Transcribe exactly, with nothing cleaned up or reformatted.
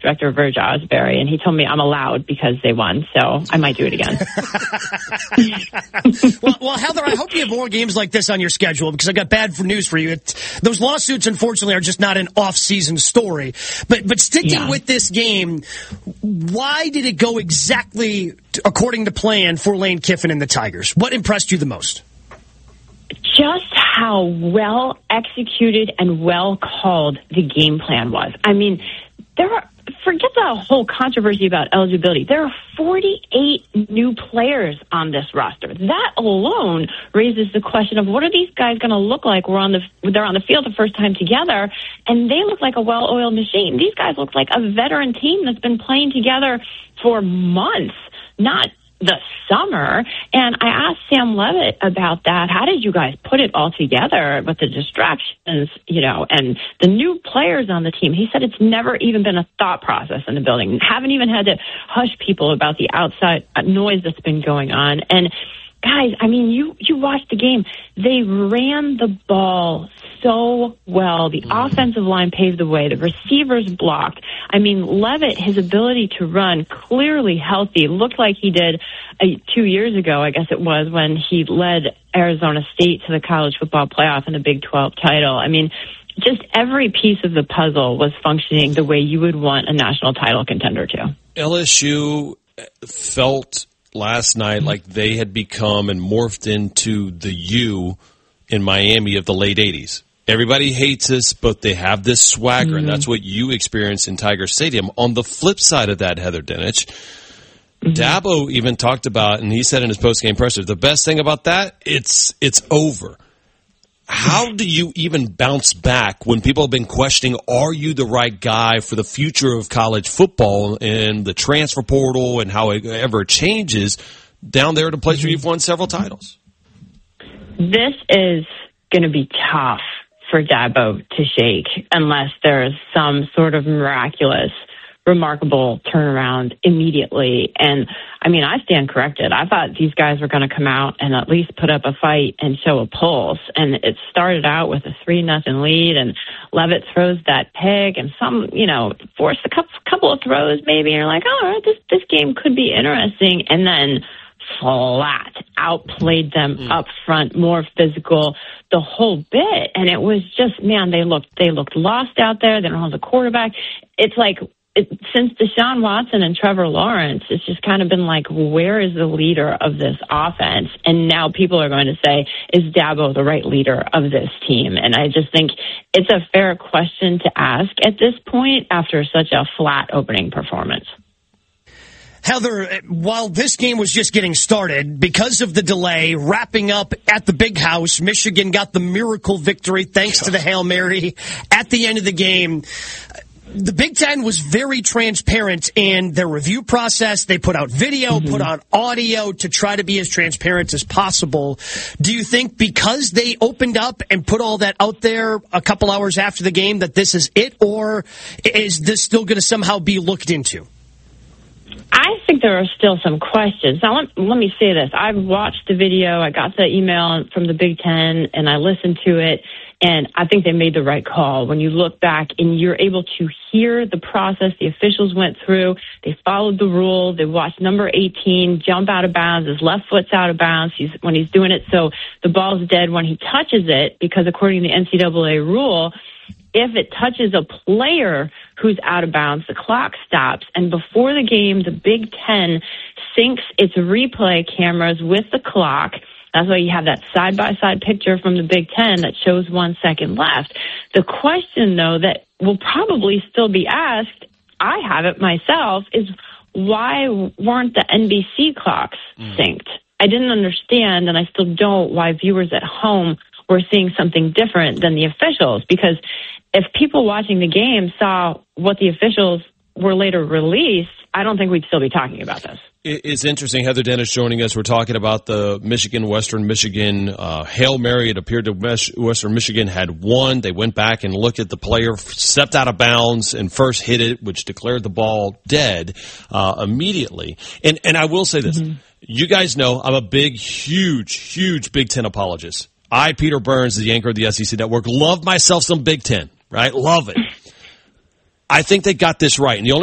director Verge Osbury, and he told me I'm allowed because they won, so I might do it again. well, well, Heather, I hope you have more games like this on your schedule, because I got bad for news for you. It, those lawsuits, unfortunately, are just not an off-season story. But but sticking yeah. with this game, why did it go exactly according to plan for Lane Kiffin and the Tigers? What impressed you the most? Just how well executed and well called the game plan was. I mean, there are, forget the whole controversy about eligibility. There are forty-eight new players on this roster. That alone raises the question of what are these guys going to look like? We're on the, they're on the field the first time together, and they look like a well-oiled machine. These guys look like a veteran team that's been playing together for months, not the summer. And I asked Sam Levitt about that. How did you guys put it all together with the distractions, you know, and the new players on the team? He said it's never even been a thought process in the building. Haven't even had to hush people about the outside noise that's been going on. And guys, I mean, you, you watched the game. They ran the ball so well. The mm. offensive line paved the way. The receivers blocked. I mean, Levitt, his ability to run, clearly healthy, looked like he did uh, two years ago, I guess it was, when he led Arizona State to the college football playoff and the Big twelve title. I mean, just every piece of the puzzle was functioning the way you would want a national title contender to. L S U felt last night like they had become and morphed into the U in Miami of the late eighties. Everybody hates us, but they have this swagger, mm-hmm. and that's what you experience in Tiger Stadium. On the flip side of that, Heather Dinich, mm-hmm. Dabo even talked about, and he said in his post-game presser, the best thing about that, it's it's over. How do you even bounce back when people have been questioning, are you the right guy for the future of college football and the transfer portal and how it ever changes down there at a place where you've won several titles? This is going to be tough for Dabo to shake unless there's some sort of miraculous, remarkable turnaround immediately. And I mean, I stand corrected. I thought these guys were going to come out and at least put up a fight and show a pulse. And it started out with a three nothing lead, and Levitt throws that pick, and some, you know, forced a couple, couple of throws maybe. And you're like, oh, all right, this this game could be interesting. And then flat outplayed them mm. up front, more physical, the whole bit. And it was just, man, they looked they looked lost out there. They don't have the quarterback. It's like, It, since Deshaun Watson and Trevor Lawrence, it's just kind of been like, where is the leader of this offense? And now people are going to say, is Dabo the right leader of this team? And I just think it's a fair question to ask at this point after such a flat opening performance. Heather, while this game was just getting started, because of the delay, wrapping up at the Big House, Michigan got the miracle victory thanks to the Hail Mary at the end of the game. The Big Ten was very transparent in their review process. They put out video, mm-hmm. put out audio to try to be as transparent as possible. Do you think because they opened up and put all that out there a couple hours after the game that this is it, or is this still going to somehow be looked into? I think there are still some questions. Now, let, let me say this. I've watched the video. I got the email from the Big Ten, and I listened to it. And I think they made the right call. When you look back and you're able to hear the process the officials went through, they followed the rule, they watched number eighteen jump out of bounds, his left foot's out of bounds he's, when he's doing it, so the ball's dead when he touches it, because according to the N C double A rule, if it touches a player who's out of bounds, the clock stops. And before the game, the Big Ten syncs its replay cameras with the clock. That's why you have that side-by-side picture from the Big Ten that shows one second left. The question, though, that will probably still be asked, I have it myself, is why weren't the N B C clocks mm. synced? I didn't understand, and I still don't, why viewers at home were seeing something different than the officials. Because if people watching the game saw what the officials were later released, I don't think we'd still be talking about this. It's interesting. Heather Dinich joining us. We're talking about the Michigan, Western Michigan uh, Hail Mary. It appeared that Western Michigan had won. They went back and looked at the player, stepped out of bounds, and first hit it, which declared the ball dead uh, immediately. And and I will say this. Mm-hmm. You guys know I'm a big, huge, huge Big Ten apologist. I, Peter Burns, the anchor of the S E C Network, love myself some Big Ten, right? Love it. I think they got this right. And the only